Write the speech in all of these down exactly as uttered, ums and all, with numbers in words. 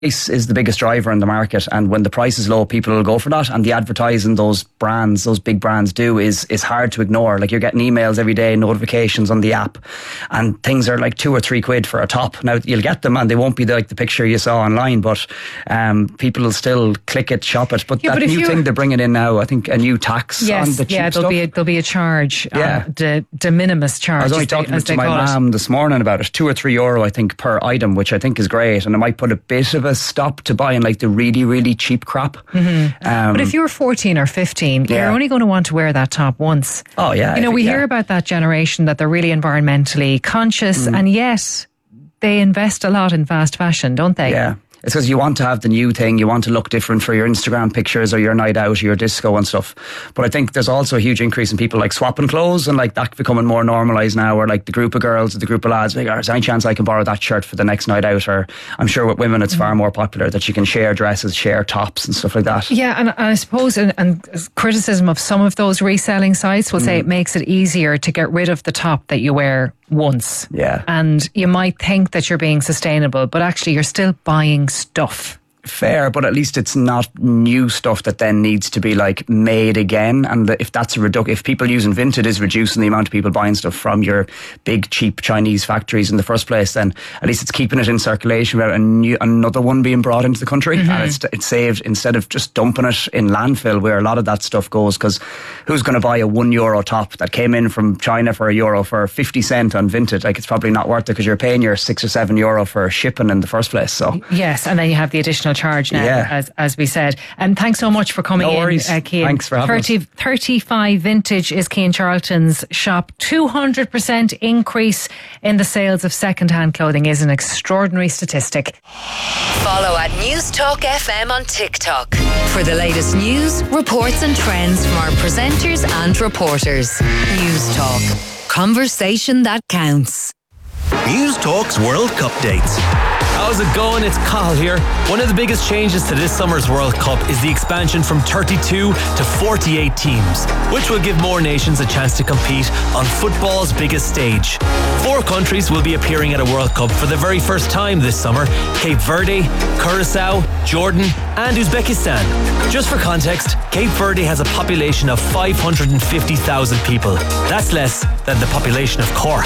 Price is the biggest driver in the market, and when the price is low, people will go for that. And the advertising those brands, those big brands do is is hard to ignore. Like, you're getting emails every day, notifications on the app, and things are like two or three quid for a top. Now, you'll get them and they won't be like the picture you saw online, but um, people will still click it, shop it. But yeah, that but new thing they're bringing in now, I think a new tax yes, on the cheap yeah, there'll stuff. be a, there'll be a charge, yeah, uh, de, de minimis charge. I was only talking they, to my mum this morning about it. Two or three euro, I think, per item, which I think is great, and it might put a bit of a stop to buying like the really, really cheap crap. Mm-hmm. Um, but if you're fourteen or fifteen, yeah. you're only going to want to wear that top once. Oh yeah, you know, we yeah. hear about that generation that they're really environmentally conscious, mm. and yet they invest a lot in fast fashion, don't they? Yeah. It's because you want to have the new thing, you want to look different for your Instagram pictures or your night out or your disco and stuff. But I think there's also a huge increase in people like swapping clothes, and like that becoming more normalised now, or like the group of girls or the group of lads, like, oh, is there any chance I can borrow that shirt for the next night out? Or I'm sure with women it's mm. far more popular that you can share dresses, share tops and stuff like that. Yeah, and, and I suppose and, and criticism of some of those reselling sites will mm. say it makes it easier to get rid of the top that you wear once. Yeah. And you might think that you're being sustainable, but actually you're still buying stuff. Fair, but at least it's not new stuff that then needs to be like made again. And if that's a reduc- if people using Vinted is reducing the amount of people buying stuff from your big cheap Chinese factories in the first place, then at least it's keeping it in circulation without a new, another one being brought into the country. Mm-hmm. And it's, it's saved instead of just dumping it in landfill where a lot of that stuff goes. Because who's going to buy a one euro top that came in from China for a euro for fifty cent on Vinted? Like, it's probably not worth it because you're paying your six or seven euro for shipping in the first place. So yes, and then you have the additional charge now, yeah. as as we said. And thanks so much for coming no in, worries. uh, Cian. Thanks for having thirty, us. thirty-five Vintage is Cian Charlton's shop. two hundred percent increase in the sales of second-hand clothing is an extraordinary statistic. Follow at News Talk F M on TikTok for the latest news, reports and trends from our presenters and reporters. News Talk. Conversation that counts. News Talk's World Cup dates. How's it going? It's Cathal here. One of the biggest changes to this summer's World Cup is the expansion from thirty-two to forty-eight teams, which will give more nations a chance to compete on football's biggest stage. Four countries will be appearing at a World Cup for the very first time this summer: Cape Verde, Curacao, Jordan and Uzbekistan. Just for context, Cape Verde has a population of five hundred fifty thousand people. That's less than the population of Cork.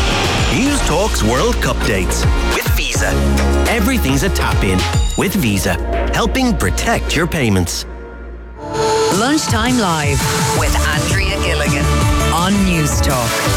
News Talk's World Cup dates with Visa. Everything's a tap-in with Visa, helping protect your payments. Lunchtime Live with Andrea Gilligan on News Talk.